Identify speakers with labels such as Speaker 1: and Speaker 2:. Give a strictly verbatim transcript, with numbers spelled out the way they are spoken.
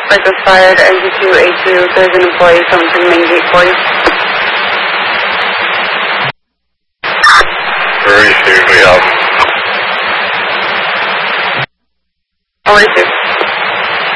Speaker 1: Break was fired, N G two A two, there's an employee coming to the main gate for you.
Speaker 2: Receive, we have.
Speaker 1: I'll receive.